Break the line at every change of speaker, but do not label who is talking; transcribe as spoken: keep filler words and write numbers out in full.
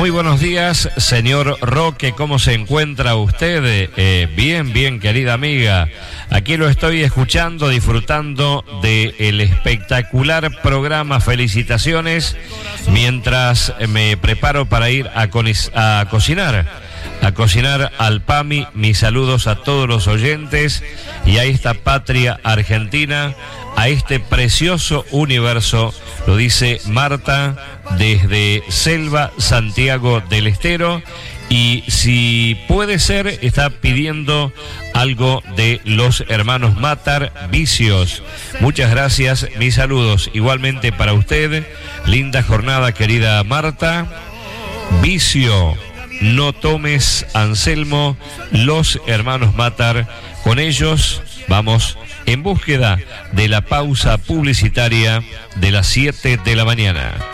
Muy buenos días, señor Roque, ¿cómo se encuentra usted? Eh, bien, bien, querida amiga. Aquí lo estoy escuchando, disfrutando del espectacular programa. Felicitaciones, mientras me preparo para ir a, a cocinar. A cocinar al PAMI. Mis saludos a todos los oyentes y a esta patria argentina, a este precioso universo, lo dice Marta desde Selva, Santiago del Estero, y si puede ser, está pidiendo algo de los hermanos Matar, Vicios. Muchas gracias, mis saludos igualmente para usted. Linda jornada, querida Marta. Vicio, no tomes, Anselmo, los hermanos Matar. Con ellos vamos en búsqueda de la pausa publicitaria de las siete de la mañana.